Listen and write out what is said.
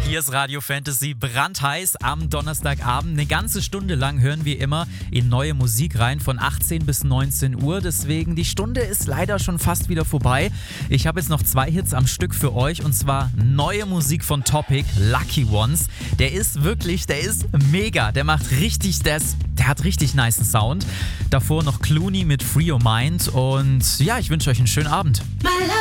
Hier ist Radio Fantasy brandheiß am Donnerstagabend. Eine ganze Stunde lang hören wir immer in neue Musik rein, von 18 bis 19 Uhr. Deswegen, die Stunde ist leider schon fast wieder vorbei. Ich habe jetzt noch 2 Hits am Stück für euch, und zwar neue Musik von Topic, Lucky Ones. Der ist mega. Der hat richtig nicen Sound. Davor noch Clooney mit Free Your Mind. Und ja, ich wünsche euch einen schönen Abend.